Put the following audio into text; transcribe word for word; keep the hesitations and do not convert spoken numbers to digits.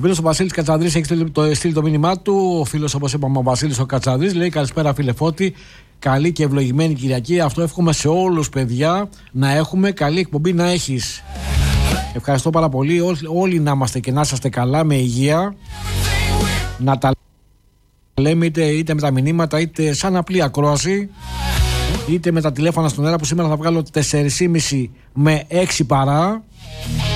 φίλος ο Βασίλης Κατσανδρής έχει στείλει το, στείλει το μήνυμά του. Ο φίλος, όπως είπαμε, ο Βασίλης ο Κατσανδρής λέει: καλησπέρα, φίλε Φώτη. Καλή και ευλογημένη Κυριακή. Αυτό εύχομαι σε όλους, παιδιά, να έχουμε καλή εκπομπή να έχεις. Ευχαριστώ πάρα πολύ. Ό, όλοι να είμαστε και να είσαστε καλά, με υγεία. Να τα λέμε είτε, είτε με τα μηνύματα, είτε σαν απλή ακρόαση, είτε με τα τηλέφωνα στον αέρα, που σήμερα θα βγάλω τέσσερις και μισή με έξι παρά.